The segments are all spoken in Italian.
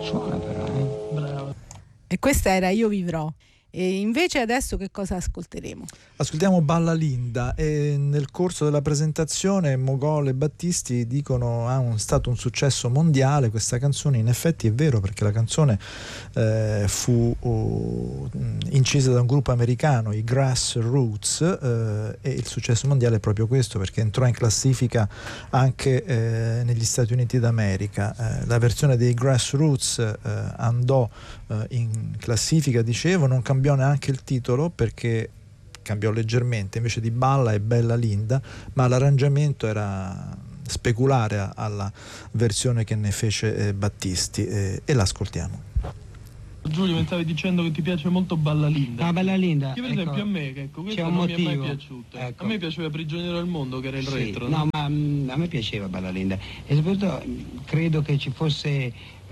suona però, Bravo. E questa era Io vivrò. E invece adesso che cosa ascolteremo? Ascoltiamo Balla Linda, e nel corso della presentazione Mogol e Battisti dicono stato un successo mondiale questa canzone. In effetti è vero, perché la canzone fu incisa da un gruppo americano, i Grassroots, e il successo mondiale è proprio questo, perché entrò in classifica anche negli Stati Uniti d'America. La versione dei Grassroots andò in classifica, dicevo, non cambiò neanche il titolo perché cambiò leggermente, invece di Balla e Bella Linda, ma l'arrangiamento era speculare alla versione che ne fece Battisti, e l'ascoltiamo. Giulio, mi stavi dicendo che ti piace molto Balla Linda. No, Balla Linda. Io per esempio a me, che ecco, questa c'è un non mi è mai motivo. piaciuta. Ecco. A me piaceva Prigioniero del Mondo, che era il Sì, retro. no, ma a me piaceva Balla Linda, e soprattutto credo che ci fosse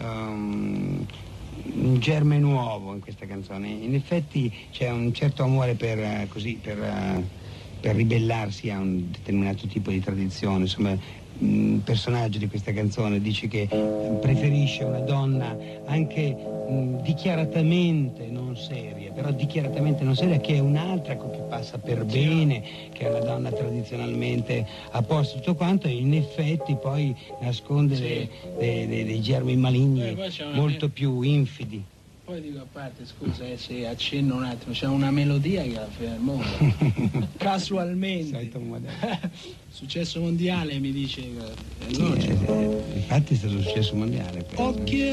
un germe nuovo in questa canzone. In effetti c'è un certo amore per ribellarsi a un determinato tipo di tradizione. Insomma, un personaggio di questa canzone dice che preferisce una donna anche dichiaratamente non seria, però dichiaratamente non seria, che è un'altra che passa per bene, che è una donna tradizionalmente a posto, tutto quanto, e in effetti poi nasconde dei germi maligni molto più infidi. Poi dico, a parte, scusa se accenno un attimo, c'è una melodia che la fine del mondo. Casualmente. Successo mondiale, mi dice. Infatti è stato un successo mondiale. Occhio